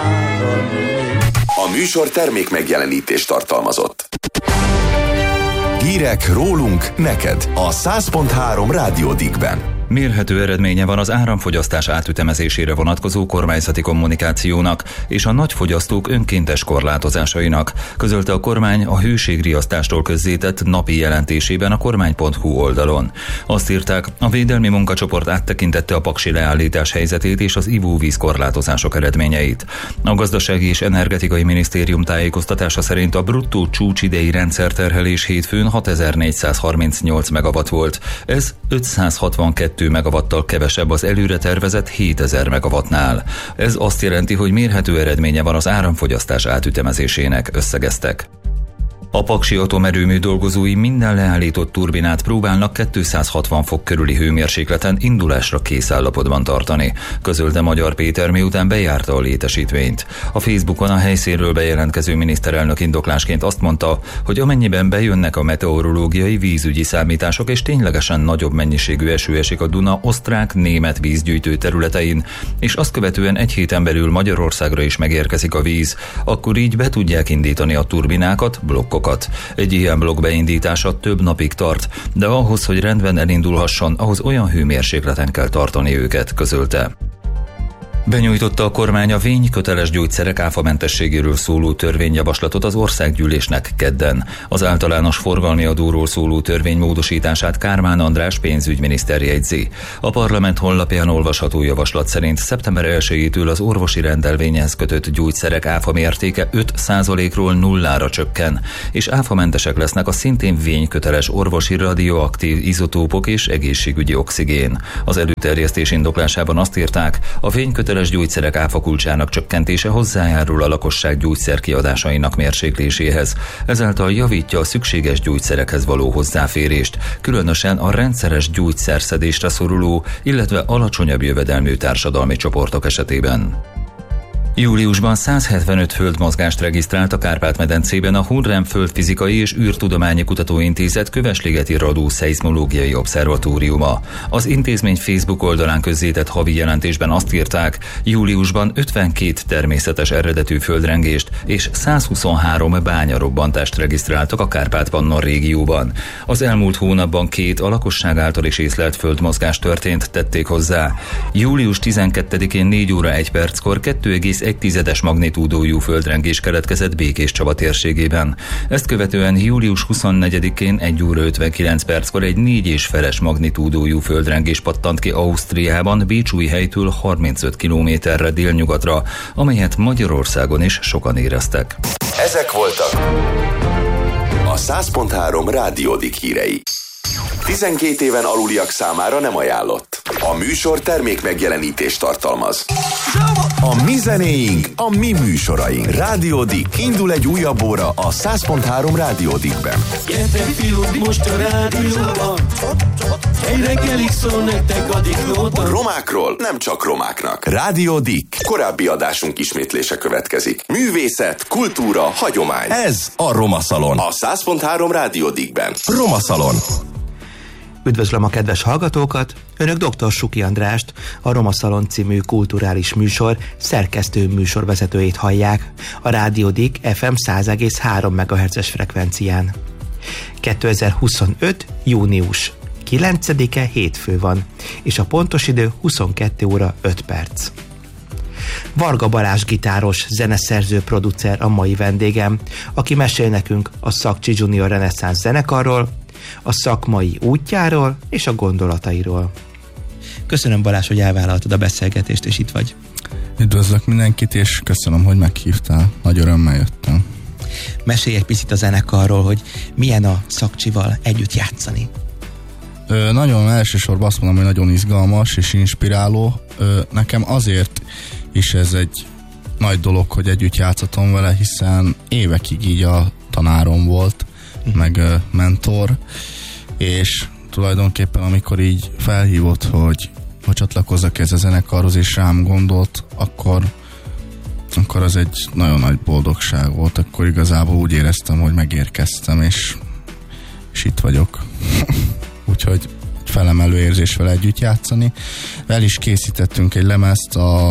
A műsor termék megjelenítést tartalmazott. Hírek rólunk neked a 100.3 Rádió Dickben. Mérhető eredménye van az áramfogyasztás átütemezésére vonatkozó kormányzati kommunikációnak és a nagyfogyasztók önkéntes korlátozásainak, közölte a kormány a hőségriasztástól közzétett napi jelentésében a kormány.hu oldalon. Azt írták, a védelmi munkacsoport áttekintette a paksi leállítás helyzetét és az ivóvíz korlátozások eredményeit. A Gazdasági és Energetikai Minisztérium tájékoztatása szerint a bruttó csúcsidei rendszerterhelés hétfőn 6438 megawatt volt. Ez 562 megawattal kevesebb az előre tervezett 7000 megawattnál. Ez azt jelenti, hogy mérhető eredménye van az áramfogyasztás átütemezésének, összegeztek. A paksi atomerőmű dolgozói minden leállított turbinát próbálnak 260 fok körüli hőmérsékleten indulásra kész állapotban tartani, közölte Magyar Péter, miután bejárta a létesítményt. A Facebookon a helyszínről bejelentkező miniszterelnök indoklásként azt mondta, hogy amennyiben bejönnek a meteorológiai vízügyi számítások és ténylegesen nagyobb mennyiségű eső esik a Duna osztrák-német vízgyűjtő területein, és azt követően egy héten belül Magyarországra is megérkezik a víz, akkor így be tudják indítani a turbinákat, blokkokat. Egy ilyen blokk beindítása több napig tart, de ahhoz, hogy rendben elindulhasson, ahhoz olyan hőmérsékleten kell tartani őket, közölte. Benyújtotta a kormány a vényköteles gyógyszerek áfamentességéről szóló törvényjavaslatot az országgyűlésnek kedden. Az általános forgalmi adóról szóló törvény módosítását Kármán András pénzügyminiszter jegyzi. A parlament honlapján olvasható javaslat szerint szeptember 1-től az orvosi rendelvényhez kötött gyógyszerek áfa mértéke 5%-ról 0-ra csökken, és áfamentesek lesznek a szintén vényköteles orvosi radioaktív izotópok és egészségügyi oxigén. Az előterjesztés indoklásában azt írták, a vényköteles gyógyszerek áfakulcsának csökkentése hozzájárul a lakosság gyógyszerkiadásainak mérsékléséhez, ezáltal javítja a szükséges gyógyszerekhez való hozzáférést, különösen a rendszeres gyógyszerszedésre szoruló, illetve alacsonyabb jövedelmű társadalmi csoportok esetében. Júliusban 175 földmozgást regisztrált a Kárpát-medencében a Hunrem Földfizikai és űrtudományi kutatóintézet Kövesligeti Radó-szeizmológiai obszervatóriuma. Az intézmény Facebook oldalán közzétett havi jelentésben azt írták, júliusban 52 természetes eredetű földrengést és 123 bányarobbantást regisztráltak a Kárpát-Pannon régióban. Az elmúlt hónapban 2 a lakosság által is észlelt földmozgás történt, tették hozzá. Július 12-én 4 óra 1 perckor 2,1 magnitúdójú földrengés keletkezett Békéscsaba térségében. Ezt követően július 24-én 1 óra 59 perckor egy 4,5 magnitúdójú földrengés pattant ki Ausztriában, Bécsújhelytől 35 kilométerre délnyugatra, amelyet Magyarországon is sokan éreztek. Ezek voltak a 100.3 Rádió Dick hírei. 12 éven aluliak számára nem ajánlott. A műsor termék megjelenítést tartalmaz. A mi zenéink, a mi műsoraink. Rádió Dick. Indul egy újabb óra a 100.3 Rádió Dickben. Gyertek fiúk, most a rádióban. Egy reggelig szól nektek a Dicknóta. Romákról nem csak romáknak. Rádió Dick. Korábbi adásunk ismétlése következik. Művészet, kultúra, hagyomány. Ez a Roma Szalon. A 100.3 Rádió Dickben. Roma Szalon. Üdvözlöm a kedves hallgatókat! Önök dr. Suki Andrást, a Roma Szalon című kulturális műsor szerkesztő műsorvezetőjét hallják a Rádió Dick FM 100,3 MHz-es frekvencián. 2025. június 9-e hétfő van, és a pontos idő 22 óra 5 perc. Varga Balázs gitáros, zeneszerző, producer a mai vendégem, aki mesél nekünk a Szakcsi Junior Reneszánsz zenekarról, a szakmai útjáról és a gondolatairól. Köszönöm, Balázs, hogy elvállaltad a beszélgetést, és itt vagy. Üdvözlök mindenkit, és köszönöm, hogy meghívtál. Nagy örömmel jöttem. Mesélj egy picit a zenekarról, hogy milyen a Szakcsival együtt játszani. Nagyon elsősorban azt mondom, hogy nagyon izgalmas és inspiráló. Nekem azért is ez egy nagy dolog, hogy együtt játszhatom vele, hiszen évekig így a tanárom volt, meg mentor, és tulajdonképpen amikor így felhívott, hogy csatlakozzak ez a zenekarhoz, és rám gondolt, akkor az egy nagyon nagy boldogság volt. Akkor igazából úgy éreztem, hogy megérkeztem, és itt vagyok. Úgyhogy felemelő érzés vele együtt játszani. El is készítettünk egy lemezt a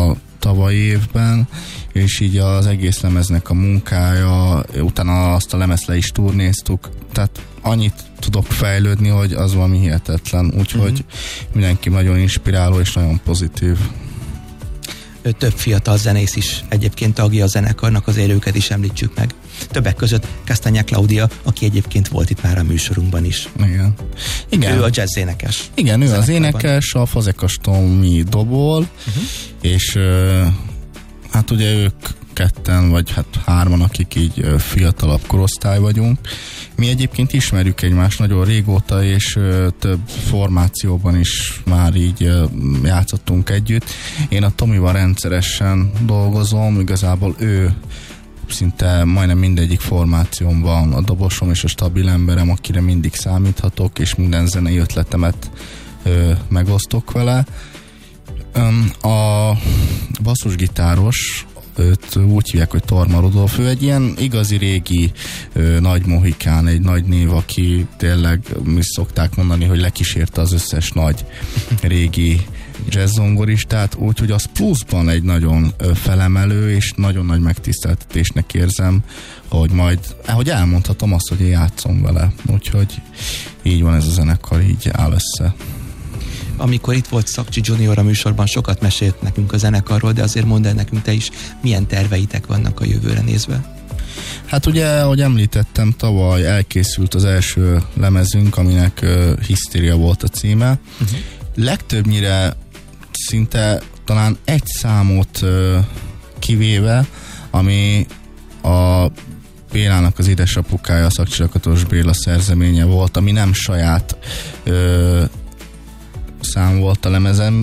tavaly évben, és így az egész lemeznek a munkája, utána azt a lemezt le is turnéztuk, tehát annyit tudok fejlődni, hogy az valami hihetetlen, úgyhogy mindenki nagyon inspiráló és nagyon pozitív. Több fiatal zenész is egyébként tagja a zenekarnak, azért őket is említsük meg. Többek között Castagna Claudia, aki egyébként volt itt már a műsorunkban is. Igen. Ő a jazz énekes. Igen, ő az énekes, a Fazekas Tomi dobol, és hát ugye ők ketten, vagy hát hárman, akik így fiatalabb korosztály vagyunk. Mi egyébként ismerjük egymást nagyon régóta, és több formációban is már így játszottunk együtt. Én a Tomival rendszeresen dolgozom, igazából ő szinte majdnem mindegyik formációmban a dobosom és a stabil emberem, akire mindig számíthatok, és minden zenei ötletemet megosztok vele. A basszusgitáros, őt úgy hívják, hogy Torma Rudolf, ő egy ilyen igazi régi nagy mohikán, egy nagy név, aki tényleg, mi szokták mondani, hogy lekísérte az összes nagy régi jazzzongoristát, úgyhogy az pluszban egy nagyon felemelő és nagyon nagy megtiszteltetésnek érzem, hogy majd, ahogy elmondhatom azt, hogy én játszom vele, úgyhogy így van ez a zenekar, így áll össze. Amikor itt volt Szakcsi Junior a műsorban, sokat mesélt nekünk a zenekarról, de azért mondd el nekünk te is, milyen terveitek vannak a jövőre nézve. Hát ugye, ahogy említettem, tavaly elkészült az első lemezünk, aminek Hisztéria volt a címe. Legtöbbnyire szinte talán egy számot kivéve, ami a Bélának az édesapukája, a Szakcsi Lakatos Béla szerzeménye volt, ami nem saját szám volt a lemezen,